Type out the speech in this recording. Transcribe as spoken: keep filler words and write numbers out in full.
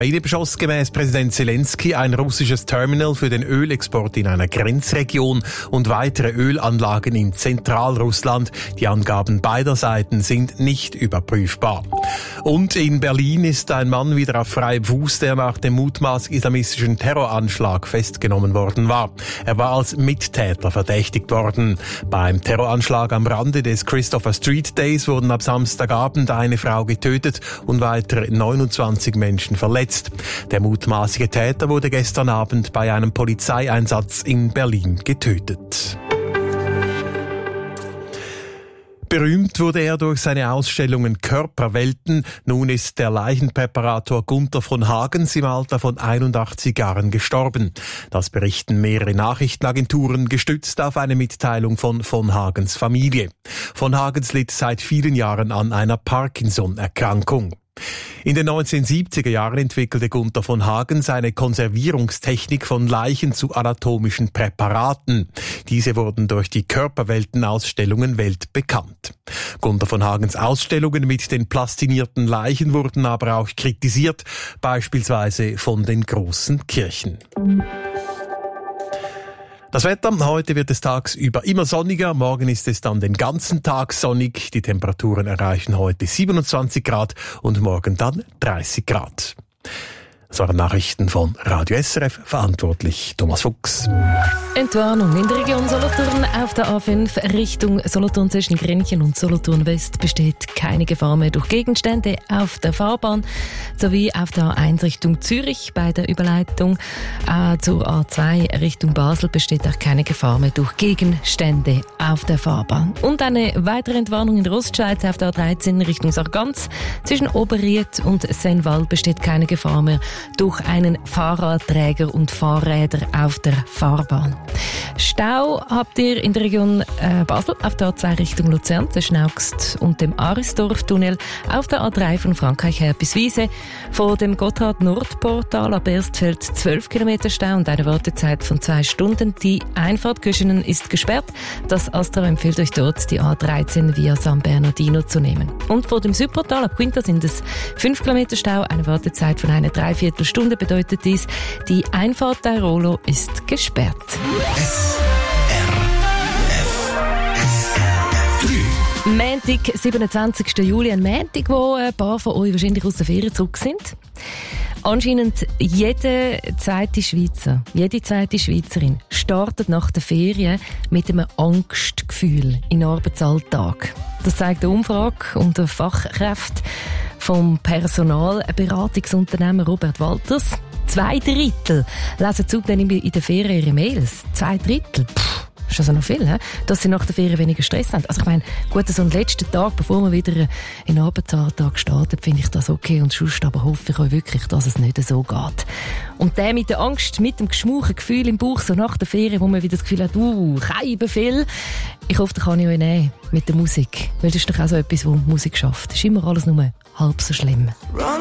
Ukraine beschoss gemäß Präsident Zelensky ein russisches Terminal für den Ölexport in einer Grenzregion und weitere Ölanlagen in Zentralrussland. Die Angaben beider Seiten sind nicht überprüfbar. Und in Berlin ist ein Mann wieder auf freiem Fuß, der nach dem mutmaßlich islamistischen Terroranschlag festgenommen worden war. Er war als Mittäter verdächtigt worden. Beim Terroranschlag am Rande des Christopher Street Days wurden ab Samstagabend eine Frau getötet und weitere neunundzwanzig Menschen verletzt. Der mutmaßliche Täter wurde gestern Abend bei einem Polizeieinsatz in Berlin getötet. Berühmt wurde er durch seine Ausstellungen Körperwelten. Nun ist der Leichenpräparator Gunther von Hagens im Alter von einundachtzig Jahren gestorben. Das berichten mehrere Nachrichtenagenturen, gestützt auf eine Mitteilung von von Hagens Familie. Von Hagens litt seit vielen Jahren an einer Parkinson-Erkrankung. In den neunzehnhundertsiebziger Jahren entwickelte Gunther von Hagens eine Konservierungstechnik von Leichen zu anatomischen Präparaten. Diese wurden durch die Körperweltenausstellungen weltbekannt. Gunther von Hagens Ausstellungen mit den plastinierten Leichen wurden aber auch kritisiert, beispielsweise von den großen Kirchen. Das Wetter, heute wird es tagsüber immer sonniger, morgen ist es dann den ganzen Tag sonnig. Die Temperaturen erreichen heute siebenundzwanzig Grad und morgen dann dreißig Grad. Das waren Nachrichten von Radio S R F, verantwortlich Thomas Fuchs. Entwarnung in der Region Solothurn auf der A fünf Richtung Solothurn zwischen Grenchen und Solothurn West besteht keine Gefahr mehr durch Gegenstände auf der Fahrbahn, sowie auf der A eins Richtung Zürich bei der Überleitung äh, zur A zwei Richtung Basel besteht auch keine Gefahr mehr durch Gegenstände auf der Fahrbahn. Und eine weitere Entwarnung in der Ostschweiz auf der A dreizehn Richtung Sargans zwischen Oberried und Senval besteht keine Gefahr mehr durch einen Fahrradträger und Fahrräder auf der Fahrbahn. Stau habt ihr in der Region äh, Basel auf der A zwei Richtung Luzern zwischen Augst und dem Arisdorf-Tunnel, auf der A drei von Frankreich her bis Wiese, vor dem Gotthard-Nordportal ab Erstfeld zwölf Kilometer Stau und eine Wartezeit von zwei Stunden. Die Einfahrt Köschenen ist gesperrt. Das Astra empfiehlt euch dort, die A dreizehn via San Bernardino zu nehmen. Und vor dem Südportal ab Quinta sind es fünf Kilometer Stau, eine Wartezeit von einer Dreiviertelstunde bedeutet dies, die Einfahrt der Rolo ist gesperrt. S R F drei. Montag, siebenundzwanzigsten Juli, ein Montag, wo ein paar von euch wahrscheinlich aus der Ferien zurück sind. Anscheinend jede zweite Schweizer, jede zweite Schweizerin startet nach der Ferien mit einem Angstgefühl in den Arbeitsalltag. Das zeigt eine Umfrage unter Fachkräften vom Personalberatungsunternehmen Robert Walters. Zwei Drittel lesen zudem in der Ferien ihre Mails. Zwei Drittel. Puh. Das ist also noch viel, he? Dass sie nach der Ferien weniger Stress haben. Also ich meine, gut, so einen letzten Tag, bevor man wieder in den Arbeitsalltag startet, finde ich das okay. Und sonst aber hoffe ich euch wirklich, dass es nicht so geht. Und der mit der Angst, mit dem geschmauchen Gefühl im Bauch, so nach der Ferien, wo man wieder das Gefühl hat, uh, Keiben viel. Ich hoffe, da kann ich euch nehmen mit der Musik. Weil das ist doch auch so etwas, wo Musik schafft. Das ist immer alles nur halb so schlimm.